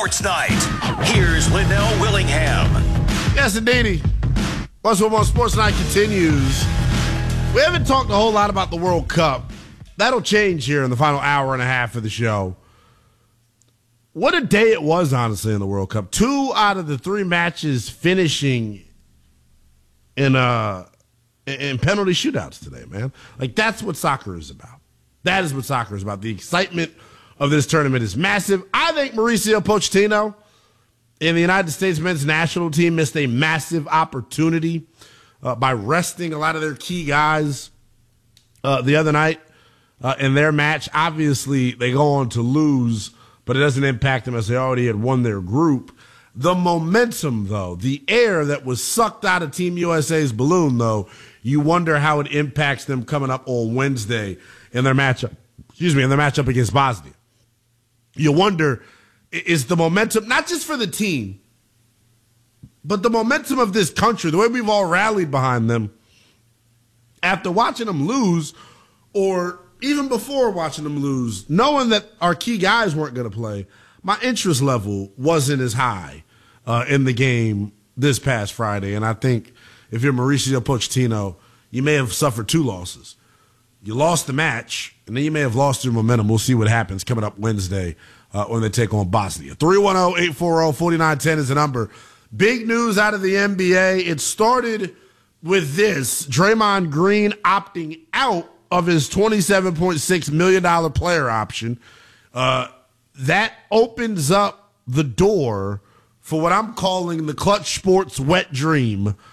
Sports Night. Here's Linnell Willingham. Yes, indeedy. Once more Sports Night continues. We haven't talked a whole lot about the World Cup. That'll change here in the final hour and a half of the show. What a day it was, honestly, in the World Cup. 2 out of the 3 matches finishing in penalty shootouts today, man. Like, that's what soccer is about. That is what soccer is about. The excitement of this tournament is massive. I think Mauricio Pochettino and the United States men's national team missed a massive opportunity by resting a lot of their key guys the other night in their match. Obviously, they go on to lose, but it doesn't impact them as they already had won their group. The momentum, though, the air that was sucked out of Team USA's balloon, though, you wonder how it impacts them coming up on Wednesday in their matchup. In their matchup against Bosnia. You wonder, is the momentum, not just for the team, but the momentum of this country, the way we've all rallied behind them, after watching them lose, or even before watching them lose, knowing that our key guys weren't going to play, my interest level wasn't as high in the game this past Friday. And I think if you're Mauricio Pochettino, you may have suffered 2 losses. You lost the match, and then you may have lost your momentum. We'll see what happens coming up Wednesday when they take on Bosnia. 310-840-4910 is the number. Big news out of the NBA. It started with this. Draymond Green opting out of his $27.6 million player option. That opens up the door for what I'm calling the Clutch Sports wet dream